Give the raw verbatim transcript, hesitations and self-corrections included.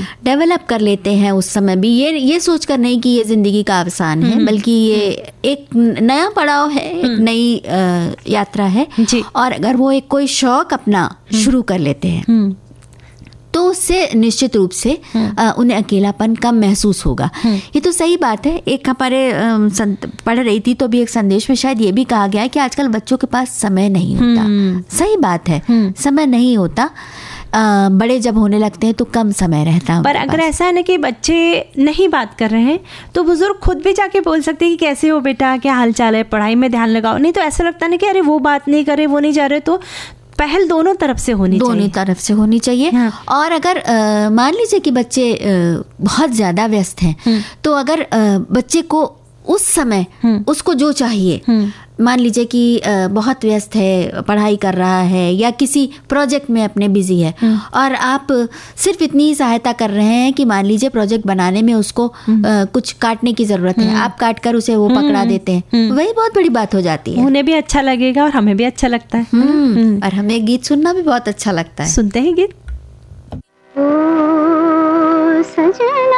Develop कर लेते हैं उस समय भी, ये ये सोचकर नहीं कि ये जिंदगी का अवसान है, बल्कि ये एक नया पड़ाव है, एक नई यात्रा है। और अगर वो एक कोई शौक अपना शुरू कर लेते हैं तो उससे निश्चित रूप से आ, उन्हें अकेलापन कम महसूस होगा। ये तो सही बात है। एक हमारे पढ़ रही थी तो भी एक संदेश में शायद ये भी कहा गया है कि आजकल बच्चों के पास समय नहीं होता। सही बात है, समय नहीं होता। आ, बड़े जब होने लगते हैं तो कम समय रहता है। पर अगर ऐसा है ना कि बच्चे नहीं बात कर रहे हैं तो बुजुर्ग खुद भी जाके बोल सकते हैं कि कैसे हो बेटा, क्या हाल चाल है, पढ़ाई में ध्यान लगाओ। नहीं तो ऐसा लगता है ना कि अरे वो बात नहीं करे, वो नहीं जा रहे। तो पहल दोनों तरफ से होनी चाहिए, दोनों तरफ से होनी चाहिए। हाँ। और अगर मान लीजिए कि बच्चे आ, बहुत ज़्यादा व्यस्त हैं, तो अगर आ, बच्चे को उस समय उसको जो चाहिए, मान लीजिए कि बहुत व्यस्त है, पढ़ाई कर रहा है या किसी प्रोजेक्ट में अपने बिजी है, और आप सिर्फ इतनी ही सहायता कर रहे हैं कि मान लीजिए प्रोजेक्ट बनाने में उसको कुछ काटने की ज़रूरत है, आप काट कर उसे वो पकड़ा देते हैं, वही बहुत बड़ी बात हो जाती है। उन्हें भी अच्छा लगेगा और हमें भी अच्छा लगता है, और हमें गीत सुनना भी बहुत अच्छा लगता है। सुनते हैं गीत। ओ सजना